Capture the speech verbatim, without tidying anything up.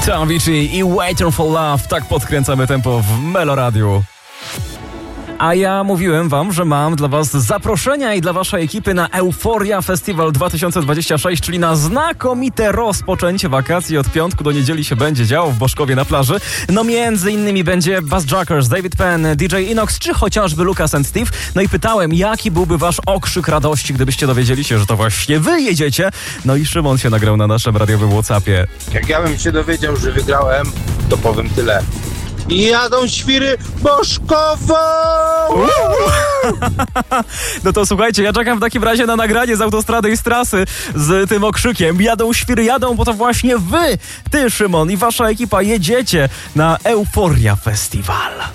Avicii i Waiting for Love. Tak podkręcamy tempo w Meloradiu. A ja mówiłem wam, że mam dla was zaproszenia i dla waszej ekipy na Euphoria Festival dwa tysiące dwudziesty szósty, czyli na znakomite rozpoczęcie wakacji. Od piątku do niedzieli się będzie działo w Boszkowie na plaży. No między innymi będzie Buzzjackers, David Penn, D J Inox, czy chociażby Lucas and Steve. No i pytałem, jaki byłby wasz okrzyk radości, gdybyście dowiedzieli się, że to właśnie wy jedziecie. No i Szymon się nagrał na naszym radiowym WhatsAppie. Jak ja bym się dowiedział, że wygrałem, to powiem tyle. Jadą świry Boszkowo! No to słuchajcie, ja czekam w takim razie na nagranie z autostrady i z trasy z tym okrzykiem. Jadą świry, jadą, bo to właśnie wy, ty Szymon i wasza ekipa jedziecie na Euphoria Festival.